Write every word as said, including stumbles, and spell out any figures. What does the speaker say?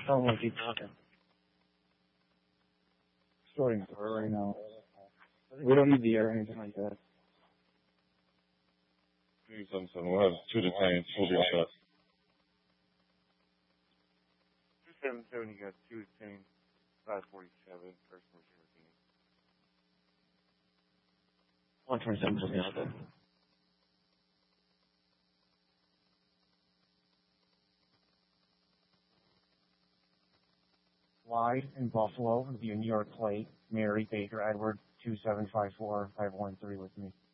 Tell him what keep talking. Starting to hurt right now. We don't need the air or anything like that. two seven seven, we'll have two detained. We'll be all set. two seven seven, you got two detained. five forty-seven, first Merchant routine. one twenty-seven is looking out there. Wide in Buffalo via New York plate, Mary Baker Edward two seven five four five one three with me.